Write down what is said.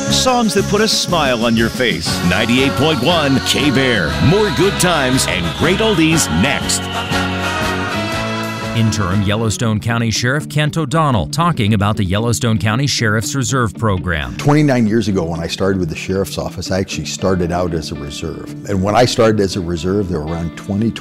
Songs that put a smile on your face. 98.1 K-Bear. More good times and great oldies next. Interim Yellowstone County Sheriff Kent O'Donnell talking about the Yellowstone County Sheriff's Reserve Program. 29 years ago when I started with the Sheriff's Office, I actually started out as a reserve. And when I started as a reserve, there were around 20,